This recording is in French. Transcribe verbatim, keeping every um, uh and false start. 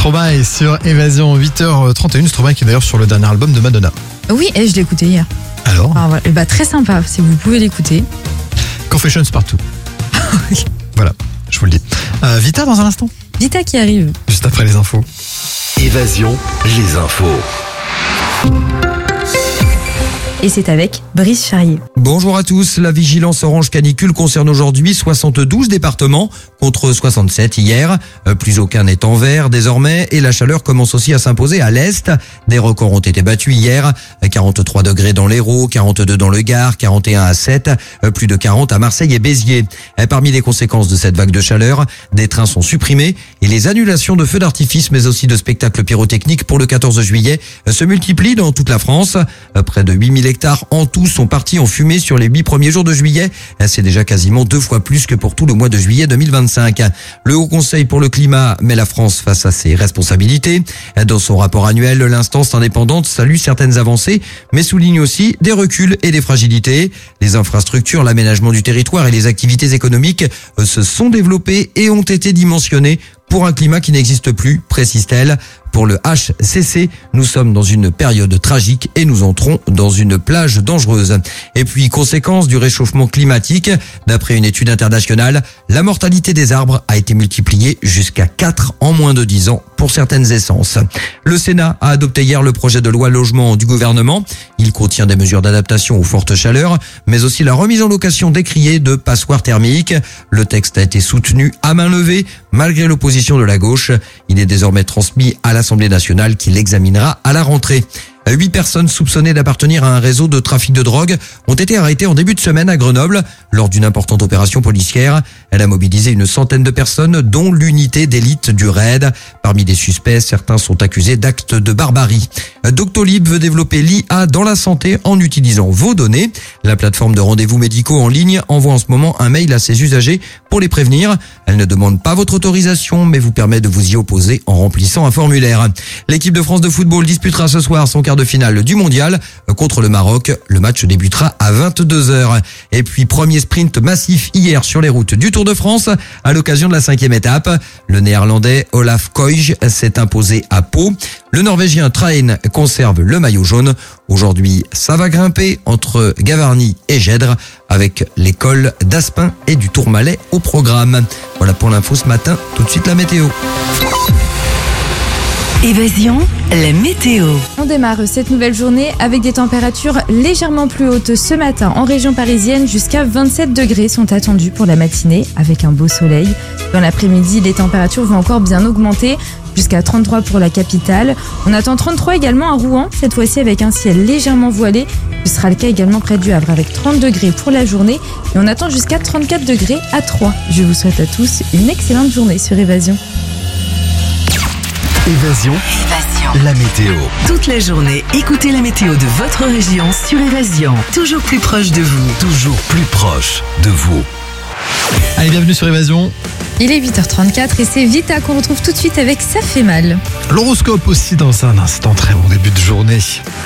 Stromae sur Évasion, huit heures trente et une. Stromae qui est d'ailleurs sur le dernier album de Madonna. Oui, et je l'ai écouté hier. Alors Ah, voilà. Et bah, très sympa, si vous pouvez l'écouter. Confessions partout. Voilà, je vous le dis. Euh, Vita dans un instant, Vita qui arrive. juste après les infos. Évasion, les infos. Et c'est avec Brice Charrier. Bonjour à tous. La vigilance orange canicule concerne aujourd'hui soixante-douze départements contre soixante-sept hier. Euh, Plus aucun n'est en vert désormais et la chaleur commence aussi à s'imposer à l'est. Des records ont été battus hier. quarante-trois degrés dans l'Hérault, quarante-deux dans le Gard, quarante et un à Sète, euh, plus de quarante à Marseille et Béziers. Et parmi les conséquences de cette vague de chaleur, des trains sont supprimés et les annulations de feux d'artifice mais aussi de spectacles pyrotechniques pour le quatorze juillet euh, se multiplient dans toute la France. Euh, Près de huit mille hectares en tout sont partis en fumée sur les huit premiers jours de juillet. C'est déjà quasiment deux fois plus que pour tout le mois de juillet deux mille vingt-cinq. Le Haut Conseil pour le climat met la France face à ses responsabilités. Dans son rapport annuel, l'instance indépendante salue certaines avancées, mais souligne aussi des reculs et des fragilités. Les infrastructures, l'aménagement du territoire et les activités économiques se sont développées et ont été dimensionnées pour un climat qui n'existe plus, précise-t-elle. Pour le H C C, nous sommes dans une période tragique et nous entrons dans une plage dangereuse. Et puis, conséquence du réchauffement climatique, d'après une étude internationale, la mortalité des arbres a été multipliée jusqu'à quatre en moins de dix ans pour certaines essences. Le Sénat a adopté hier le projet de loi logement du gouvernement. Il contient des mesures d'adaptation aux fortes chaleurs, mais aussi la remise en location décriée de passoires thermiques. Le texte a été soutenu à main levée, malgré l'opposition de la gauche. Il est désormais transmis à l'Assemblée nationale qui l'examinera à la rentrée. Huit personnes soupçonnées d'appartenir à un réseau de trafic de drogue ont été arrêtées en début de semaine à Grenoble lors d'une importante opération policière. Elle a mobilisé une centaine de personnes, dont l'unité d'élite du raid. Parmi les suspects, certains sont accusés d'actes de barbarie. Doctolib veut développer l'I A dans la santé en utilisant vos données. La plateforme de rendez-vous médicaux en ligne envoie en ce moment un mail à ses usagers pour les prévenir. Elle ne demande pas votre autorisation, mais vous permet de vous y opposer en remplissant un formulaire. L'équipe de France de football disputera ce soir son quart de finale du mondial contre le Maroc. Le match débutera à vingt-deux heures. Et puis, premier sprint massif hier sur les routes du Tour de France à l'occasion de la cinquième étape. Le néerlandais Olaf Koij s'est imposé à Pau. Le norvégien Traen conserve le maillot jaune. Aujourd'hui, ça va grimper entre Gavarnie et Gèdre avec l'école d'Aspin et du Tourmalet au programme. Voilà pour l'info ce matin. Tout de suite la météo. Évasion, la météo. On démarre cette nouvelle journée avec des températures légèrement plus hautes ce matin en région parisienne. Jusqu'à vingt-sept degrés sont attendus pour la matinée avec un beau soleil. Dans l'après-midi, les températures vont encore bien augmenter jusqu'à trente-trois pour la capitale. On attend trente-trois également à Rouen, cette fois-ci avec un ciel légèrement voilé. Ce sera le cas également près du Havre avec trente degrés pour la journée. Et on attend jusqu'à trente-quatre degrés à Troyes. Je vous souhaite à tous une excellente journée sur Évasion. Évasion, Évasion. la météo. Toute la journée, écoutez la météo de votre région sur Évasion. Toujours plus proche de vous. Toujours plus proche de vous. Allez, bienvenue sur Évasion. Il est huit heures trente-quatre et c'est Vita qu'on retrouve tout de suite avec Ça fait mal. L'horoscope aussi dans un instant. Très bon début de journée.